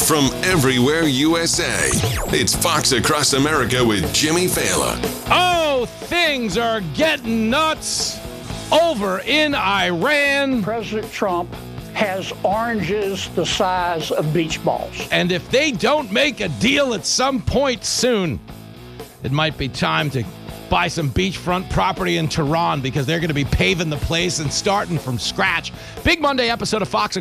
from everywhere USA. It's Fox Across America with Jimmy Fallon. Oh, things are getting nuts over in Iran. President Trump has oranges the size of beach balls. And if they don't make a deal at some point soon, it might be time to buy some beachfront property in Tehran because they're going to be paving the place and starting from scratch. Big Monday episode of Fox